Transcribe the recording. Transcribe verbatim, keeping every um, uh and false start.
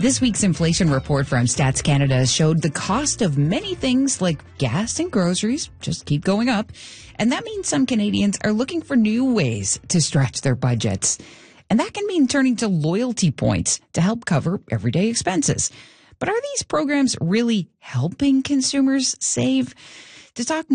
This week's inflation report from Stats Canada showed the cost of many things like gas and groceries just keep going up. And that means some Canadians are looking for new ways to stretch their budgets. And that can mean turning to loyalty points to help cover everyday expenses. But are these programs really helping consumers save? To talk